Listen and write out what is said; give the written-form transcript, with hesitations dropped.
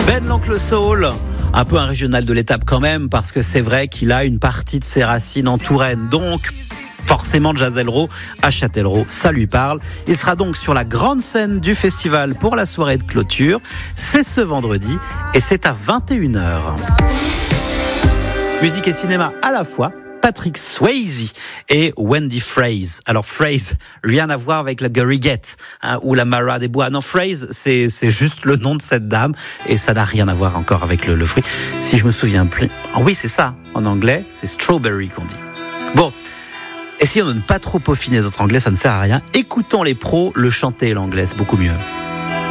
Ben l'Oncle Soul, un peu un régional de l'étape quand même, parce que c'est vrai qu'il a une partie de ses racines en Touraine. Donc, forcément, Jazz-Elro à Châtellerault, ça lui parle. Il sera donc sur la grande scène du festival pour la soirée de clôture. C'est ce vendredi et c'est à 21h. Musique et cinéma à la fois. Patrick Swayze et Wendy Fraser. Alors Fraser, rien à voir avec la Gurriguette ou la Mara des Bois. Non, Fraser, c'est juste le nom de cette dame et ça n'a rien à voir encore avec le fruit. Si je me souviens plus. Ah oui, c'est ça. En anglais, c'est strawberry qu'on dit. Bon. Essayons de ne pas trop peaufiner notre anglais, ça ne sert à rien. Écoutons les pros le chanter l'anglais, c'est beaucoup mieux.